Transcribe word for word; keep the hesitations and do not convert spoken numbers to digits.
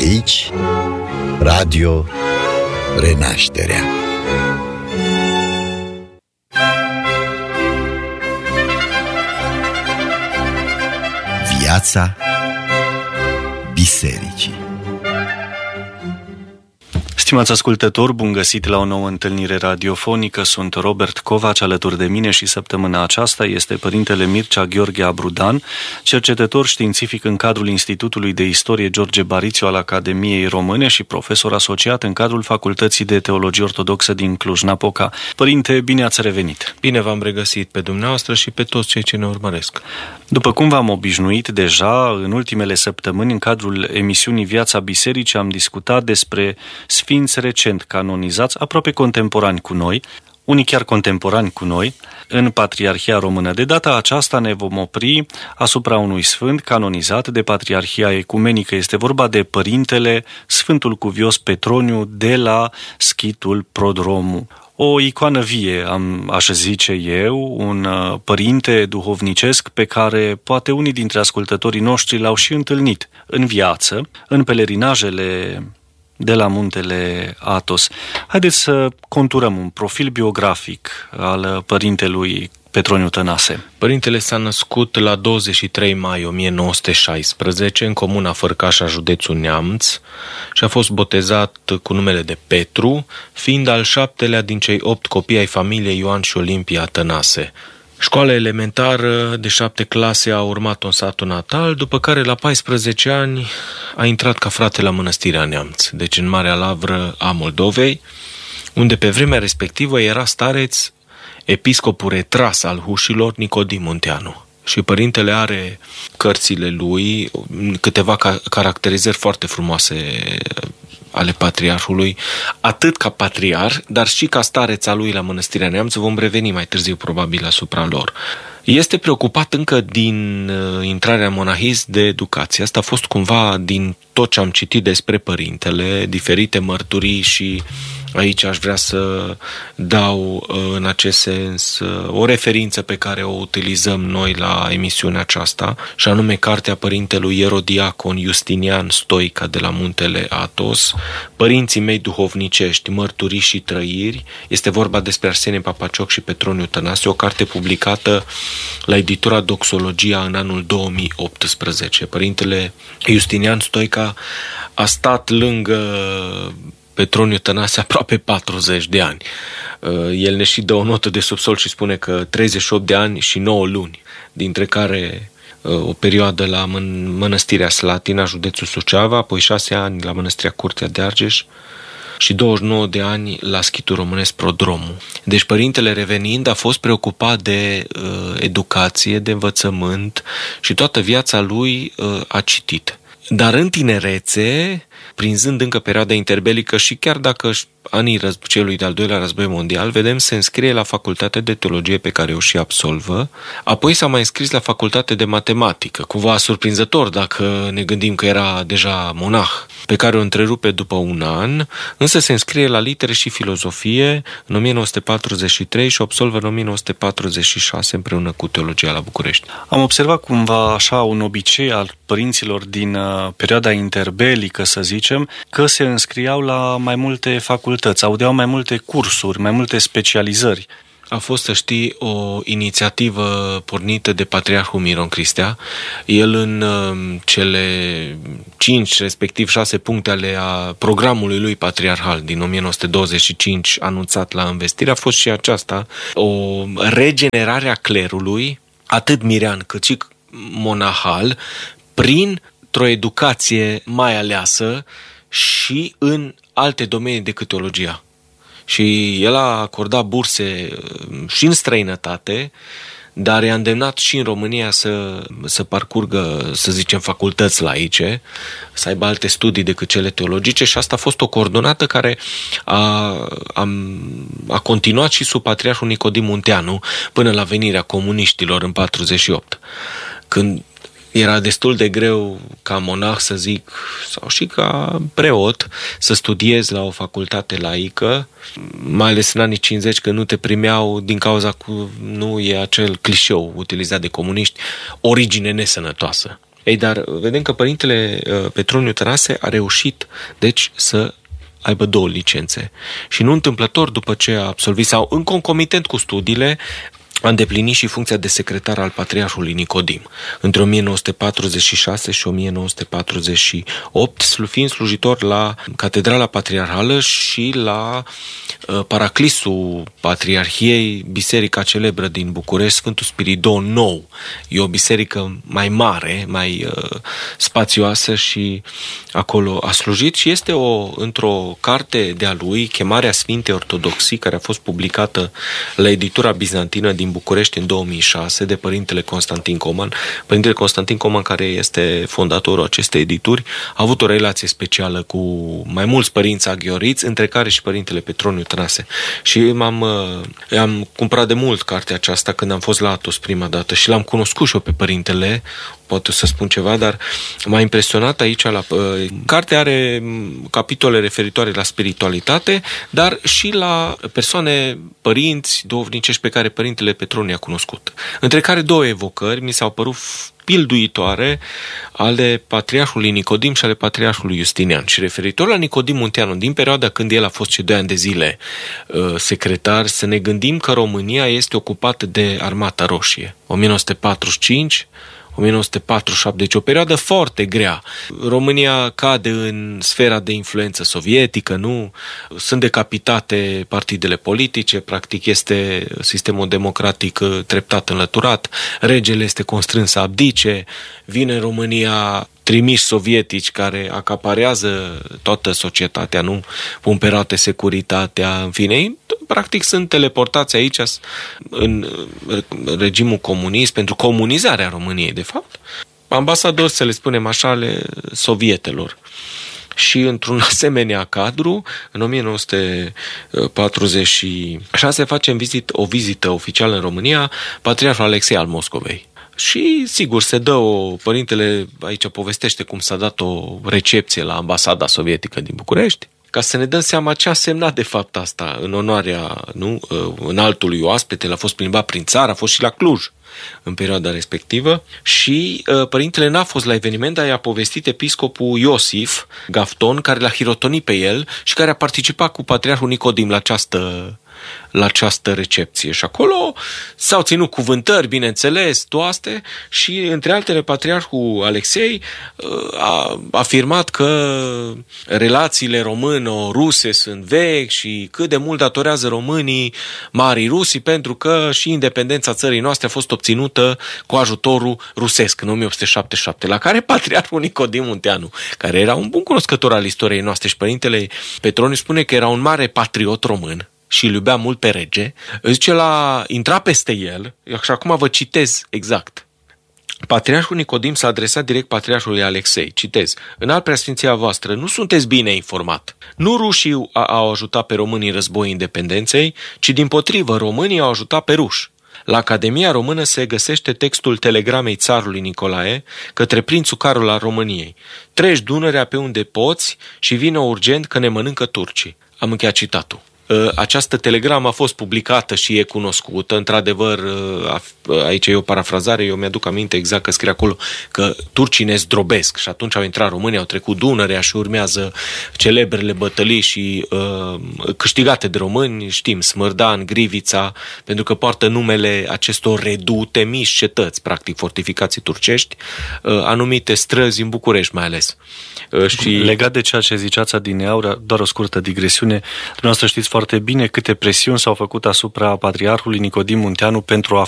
Aici, Radio Renașterea. Viața bisericii. Stimați ascultători, bun găsit la o nouă întâlnire radiofonică. Sunt Robert Covaci, alături de mine și săptămâna aceasta este părintele Mircea Gheorghe Abrudan, cercetător științific în cadrul Institutului de Istorie George Barițiu al Academiei Române și profesor asociat în cadrul Facultății de Teologie Ortodoxă din Cluj-Napoca. Părinte, bine ați revenit! Bine v-am regăsit pe dumneavoastră și pe toți cei ce ne urmăresc. După cum v-am obișnuit deja, în ultimele săptămâni, în cadrul emisiunii Viața Bisericii, am discutat despre sfinți recent canonizați, aproape contemporani cu noi, unii chiar contemporani cu noi, în Patriarhia Română. De data aceasta ne vom opri asupra unui sfânt canonizat de Patriarhia Ecumenică. Este vorba de Părintele Sfântul Cuvios Petroniu de la Schitul Prodromu. O icoană vie, am, aș zice eu, un uh, părinte duhovnicesc pe care poate unii dintre ascultătorii noștri l-au și întâlnit în viață, în pelerinajele de la muntele Athos. Haideți să conturăm un profil biografic al părintelui Petroniu Tănase. Părintele s-a născut la douăzeci și trei mai o mie nouă sute șaisprezece în comuna Fărcașa, județul Neamț, și a fost botezat cu numele de Petru, fiind al șaptelea din cei opt copii ai familiei Ioan și Olimpia Tănase. Școala elementară de șapte clase a urmat-o în satul natal, după care la paisprezece ani a intrat ca frate la Mănăstirea Neamț, deci în Marea Lavră a Moldovei, unde pe vremea respectivă era stareț episcopul retras al Hușilor, Nicodim Munteanu. Și părintele are cărțile lui câteva caracterizări foarte frumoase ale patriarhului, atât ca patriarh, dar și ca stareța lui la Mănăstirea Neamț. Vom reveni mai târziu probabil asupra lor. Este preocupat încă din intrarea în monahism de educație. Asta a fost cumva din tot ce am citit despre părintele, diferite mărturii, și aici aș vrea să dau în acest sens o referință pe care o utilizăm noi la emisiunea aceasta, și anume cartea părintelui Ierodiacon Justinian Stoica de la muntele Athos, Părinții mei duhovnicești, mărturii și trăiri. Este vorba despre Arsenie Papacioc și Petroniu Tănase, o carte publicată la editura Doxologia în anul două mii optsprezece. Părintele Justinian Stoica a stat lângă Petroniu Tănase aproape patruzeci de ani. El ne și dă o notă de subsol și spune că treizeci și opt de ani și nouă luni, dintre care o perioadă la Mănăstirea Slatina, județul Suceava, apoi șase ani la Mănăstirea Curtea de Argeș și douăzeci și nouă de ani la Schitul Românesc Prodromu. Deci părintele, revenind, a fost preocupat de uh, educație, de învățământ, și toată viața lui uh, a citit. Dar în tinerețe, prinzând încă perioada interbelică și chiar dacă anii celui de-al doilea război mondial, vedem, se înscrie la facultatea de teologie pe care o și absolvă, apoi s-a mai înscris la facultate de matematică, cumva surprinzător dacă ne gândim că era deja monah, pe care o întrerupe după un an, însă se înscrie la litere și filozofie în o mie nouă sute patruzeci și trei și absolvă în o mie nouă sute patruzeci și șase împreună cu teologia la București. Am observat cumva așa un obicei al părinților din uh, perioada interbelică, să zicem, că se înscriau la mai multe facultăți, audeau mai multe cursuri, mai multe specializări. A fost, să știi, o inițiativă pornită de Patriarhul Miron Cristea. El în cele cinci, respectiv șase puncte ale a programului lui patriarhal din o mie nouă sute douăzeci și cinci, anunțat la învestire, a fost și aceasta, o regenerare a clerului, atât mirean cât și monahal, printr-o educație mai aleasă și în alte domenii decât teologia. Și el a acordat burse și în străinătate, dar i-a îndemnat și în România să, să parcurgă, să zicem, facultăți laice, să aibă alte studii decât cele teologice, și asta a fost o coordonată care a, a, a continuat și sub Patriarhul Nicodim Munteanu până la venirea comuniștilor în patruzeci și opt, când era destul de greu ca monah, să zic, sau și ca preot, să studiezi la o facultate laică, mai ales în anii cincizeci, că nu te primeau din cauza că nu e acel clișeu utilizat de comuniști, origine nesănătoasă. Ei, dar vedem că părintele Petroniu Tănase a reușit, deci, să aibă două licențe. Și nu întâmplător, după ce a absolvit sau în concomitent cu studiile, a îndeplinit și funcția de secretar al Patriarhului Nicodim între o mie nouă sute patruzeci și șase și o mie nouă sute patruzeci și opt, fiind slujitor la Catedrala Patriarhală și la uh, paraclisul Patriarhiei, biserica celebră din București, Sfântul Spiridon Nou. E o biserică mai mare, mai uh, spațioasă și acolo a slujit și este o, într-o carte de-a lui, Chemarea Sfintei Ortodoxii, care a fost publicată la editura bizantină din București în două mii șase de părintele Constantin Coman. Părintele Constantin Coman, care este fondatorul acestei edituri, a avut o relație specială cu mai mulți părinți aghioriți, între care și părintele Petroniu Tănase. Și m-am, am cumpărat de mult cartea aceasta când am fost la Atos prima dată și l-am cunoscut și eu pe părintele, pot să spun ceva, dar m-a impresionat aici. La, uh, cartea are capitole referitoare la spiritualitate, dar și la persoane, părinți, duhovnicești pe care părintele Petroniu a cunoscut. Între care două evocări mi s-au părut pilduitoare ale Patriarhului Nicodim și ale Patriarhului Justinian. Și referitor la Nicodim Munteanu, din perioada când el a fost cei doi ani de zile uh, secretar, să ne gândim că România este ocupată de Armata Roșie. o mie nouă sute patruzeci și cinci o mie nouă sute patruzeci și șapte, deci o perioadă foarte grea. România cade în sfera de influență sovietică, nu? Sunt decapitate partidele politice, practic este sistemul democratic treptat înlăturat, regele este constrâns să abdice, vine în România trimiși sovietici care acaparează toată societatea, nu? Pun pe roate securitatea, în fine, practic sunt teleportați aici în regimul comunist pentru comunizarea României, de fapt. Ambasadori, să le spunem așa, ale sovietelor. Și într-un asemenea cadru, în o mie nouă sute patruzeci și șase facem vizit, o vizită oficială în România, Patriarhul Alexei al Moscovei. Și, sigur, se dă o... Părintele aici povestește cum s-a dat o recepție la ambasada sovietică din București, ca să ne dăm seama ce a semnat de fapt asta în onoarea, nu, înaltului oaspete. L-a fost plimbat prin țară, a fost și la Cluj în perioada respectivă și uh, părintele n-a fost la eveniment, dar i-a povestit episcopul Iosif Gafton, care l-a hirotonit pe el și care a participat cu Patriarhul Nicodim la această la această recepție. Și acolo s-au ținut cuvântări, bineînțeles, toaste, și între altele Patriarhul Alexei a afirmat că relațiile româno-ruse sunt vechi și cât de mult datorează românii Marii Rusii, pentru că și independența țării noastre a fost obținută cu ajutorul rusesc în o mie opt sute șaptezeci și șapte, la care Patriarhul Nicodim Munteanu, care era un bun cunoscător al istoriei noastre și părintele Petroniu spune că era un mare patriot român și îl iubea mult pe rege, zice, la intra peste el, și acum vă citez exact. Patriarhul Nicodim s-a adresat direct Patriarhului Alexei. Citez: Înalt preasfinția voastră, nu sunteți bine informat. Nu rușii au ajutat pe românii în războiul independenței, ci dimpotrivă românii au ajutat pe ruși. La Academia Română se găsește textul telegramei țarului Nicolae către prințul Carol al României. Treci Dunărea pe unde poți și vină urgent că ne mănâncă turcii. Am încheiat citatul. Această telegramă a fost publicată și e cunoscută. Într-adevăr, aici e o parafrazare, eu mi-aduc aminte exact că scrie acolo că turcii ne zdrobesc și atunci au intrat România, au trecut Dunărea și urmează celebrele bătălii și uh, câștigate de români, știm, Smârdan, Grivița, pentru că poartă numele acestor redute, mici cetăți, practic fortificații turcești, uh, anumite străzi în București mai ales. Uh, și... Legat de ceea ce ziceați adineauri, doar o scurtă digresiune, dumneavoastră știți foarte bine câte presiuni s-au făcut asupra Patriarhului Nicodim Munteanu pentru a